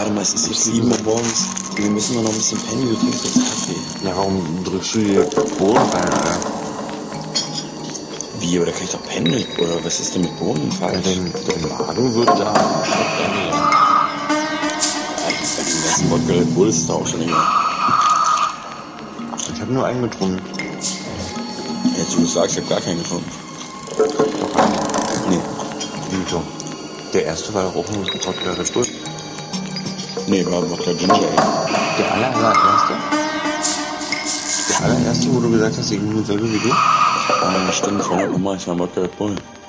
Warte mal, es ist jetzt 7 Uhr morgens. Wir müssen noch ein bisschen pennen, du trinkst jetzt Kaffee. Ja, warum drückst du die Bohnen rein, Alter? Wie, oder kann ich doch pennen? Oder was ist denn mit Bohnen falsch? Dein Magen wird da schlecht ernähren. Bei dem ganzen Wodka Red Bull ist da auch schon immer. Ich habe nur einen getrunken. Jetzt, du sagst, ich habe gar keinen getrunken. Doch einen. Nee. Wieso? Der erste war doch auch ein Wodka Red Bull. Nee, war Wodka Ginger Ale. Der allererste? Der allererste, wo du gesagt hast, ich bin selber wie du? Stimmt, von der Oma, ich war Wodka Red Bull.